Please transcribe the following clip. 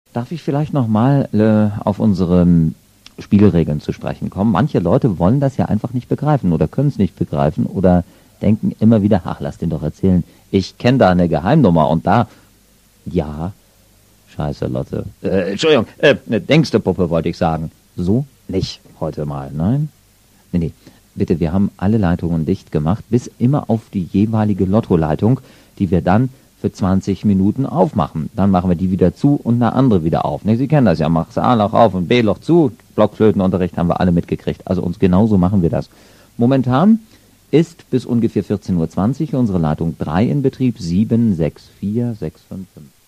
Darf ich vielleicht nochmal auf unsere Spielregeln zu sprechen kommen? Manche Leute wollen das ja einfach nicht begreifen oder können es nicht begreifen oder denken immer wieder, ach, lass den doch erzählen. Ich kenne da eine Geheimnummer und da, ja, scheiße, Lotte. Entschuldigung, eine Denkste-Puppe wollte ich sagen. So nicht heute mal, nein? Nee. Bitte, wir haben alle Leitungen dicht gemacht, bis immer auf die jeweilige Lottoleitung, die wir dann für 20 Minuten aufmachen. Dann machen wir die wieder zu und eine andere wieder auf. Ne, Sie kennen das ja, machst A-Loch auf und B-Loch zu. Blockflötenunterricht haben wir alle mitgekriegt. Also uns genauso machen wir das. Momentan ist bis ungefähr 14:20 Uhr unsere Leitung 3 in Betrieb, 7, 6, 4, 6, 5, 5.